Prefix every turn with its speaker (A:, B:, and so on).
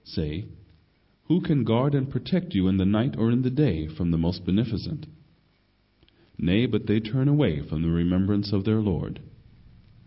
A: Say, who can guard and protect you in the night or in the day from the most beneficent? Nay, but they turn away from the remembrance of their Lord.